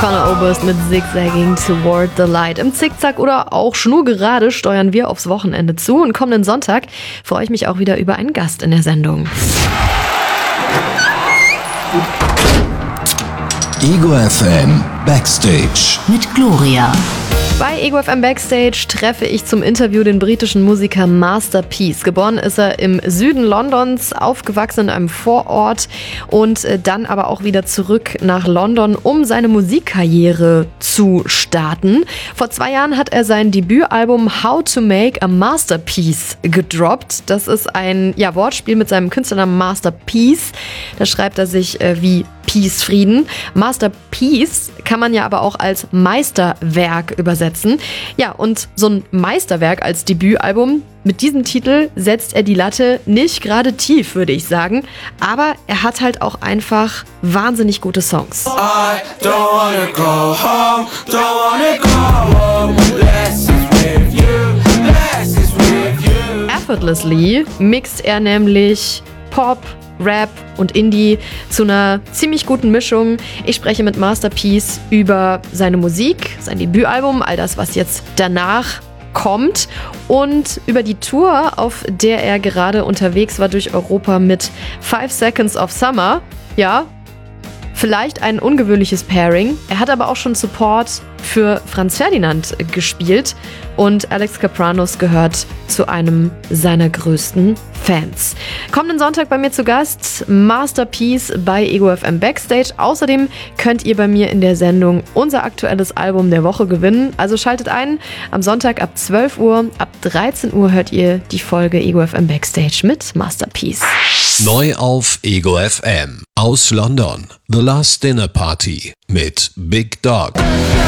Conor Oberst mit Zigzagging Toward the Light. Im Zickzack oder auch schnurgerade steuern wir aufs Wochenende zu. Und kommenden Sonntag freue ich mich auch wieder über einen Gast in der Sendung. Ego FM Backstage mit Gloria. Bei Ego FM Backstage treffe ich zum Interview den britischen Musiker Master Peace. Geboren ist er im Süden Londons, aufgewachsen in einem Vorort und dann aber auch wieder zurück nach London, um seine Musikkarriere zu starten. Vor 2 Jahren hat er sein Debütalbum How to Make a Masterpiece gedroppt. Das ist ein Wortspiel mit seinem Künstlernamen Master Peace. Da schreibt er sich wie Peace, Frieden. Masterpiece kann man ja aber auch als Meisterwerk übersetzen. Ja, und so ein Meisterwerk als Debütalbum, mit diesem Titel setzt er die Latte nicht gerade tief, würde ich sagen. Aber er hat halt auch einfach wahnsinnig gute Songs. I don't wanna go home, don't wanna go home, less is with you, less is with you. Effortlessly mixt er nämlich Pop, Rap und Indie zu einer ziemlich guten Mischung. Ich spreche mit Master Peace über seine Musik, sein Debütalbum, all das, was jetzt danach kommt und über die Tour, auf der er gerade unterwegs war durch Europa mit 5 Seconds of Summer. Ja, vielleicht ein ungewöhnliches Pairing. Er hat aber auch schon Support für Franz Ferdinand gespielt und Alex Kapranos gehört zu einem seiner größten Fans. Kommenden Sonntag bei mir zu Gast Master Peace bei Ego FM Backstage. Außerdem könnt ihr bei mir in der Sendung unser aktuelles Album der Woche gewinnen. Also schaltet ein am Sonntag ab 12 Uhr. Ab 13 Uhr hört ihr die Folge Ego FM Backstage mit Master Peace. neu auf Ego FM aus London. The Last Dinner Party mit Big Dog.